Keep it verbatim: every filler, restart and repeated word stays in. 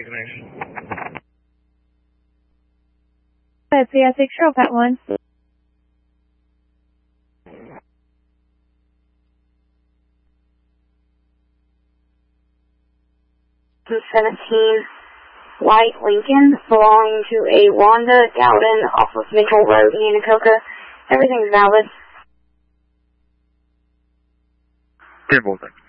ignition. That's the S six Tropet one. seventeen White Lincoln belonging to a Wanda Gowden off of Mitchell Road in Anacoca. Everything's valid. ten Bolton.